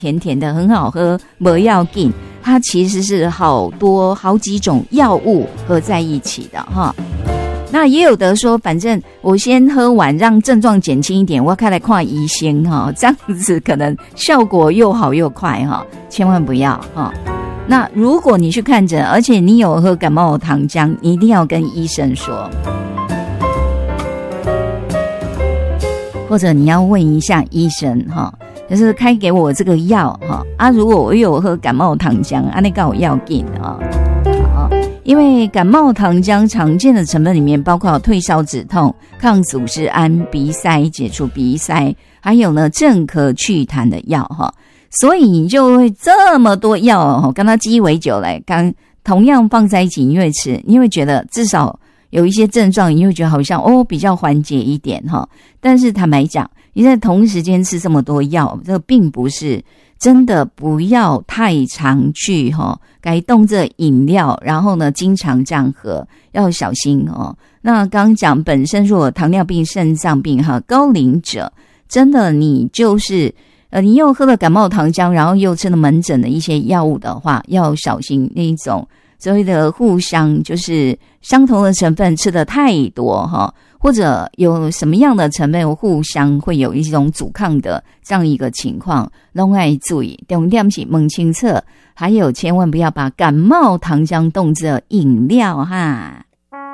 甜甜的很好喝，不要紧，它其实是好几种药物合在一起的哈。那也有的说，反正我先喝完，让症状减轻一点，我开来看医生哈，这样子可能效果又好又快哈，千万不要哈。那如果你去看诊，而且你有喝感冒糖浆，你一定要跟医生说，或者你要问一下医生哈，就是开给我这个药哈啊，如果我有喝感冒糖浆，那个我要紧啊。因为感冒糖浆常见的成分里面包括退烧止痛、抗组织胺、鼻塞解除鼻塞，还有呢镇咳祛痰的药哈，所以你就会这么多药哈，跟它鸡尾酒来，同样放在一起，你会吃，你会觉得至少有一些症状，你会觉得好像比较缓解一点哈。但是坦白讲，你在同一时间吃这么多药，这个并不是真的，不要太常去该动这饮料，然后呢经常这样喝，要小心哦。那刚刚讲本身如果糖尿病、肾脏病高龄者，真的你就是你又喝了感冒糖浆，然后又吃了门诊的一些药物的话，要小心那一种所谓的互相就是相同的成分吃得太多或者有什么样的成分互相会有一种阻抗的这样一个情况，都要注意。重点是问清楚，还有千万不要把感冒糖浆冻着饮料哈。